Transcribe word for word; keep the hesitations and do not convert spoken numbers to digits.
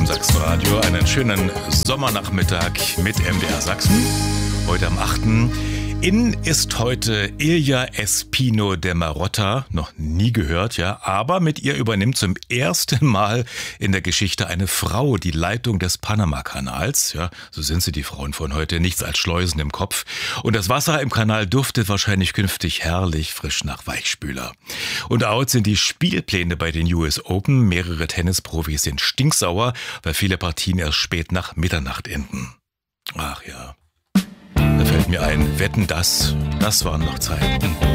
Sachsenradio. Einen schönen Sommernachmittag mit M D R Sachsen. Heute am achten In ist heute Ilja Espino de Marotta, noch nie gehört, ja, aber mit ihr übernimmt zum ersten Mal in der Geschichte eine Frau die Leitung des Panama-Kanals, ja, so sind sie die Frauen von heute, nichts als Schleusen im Kopf. Und das Wasser im Kanal duftet wahrscheinlich künftig herrlich frisch nach Weichspüler. Und out sind die Spielpläne bei den U S Open, mehrere Tennisprofis sind stinksauer, weil viele Partien erst spät nach Mitternacht enden. Ach ja. Da fällt mir ein, wetten das, das waren noch Zeiten.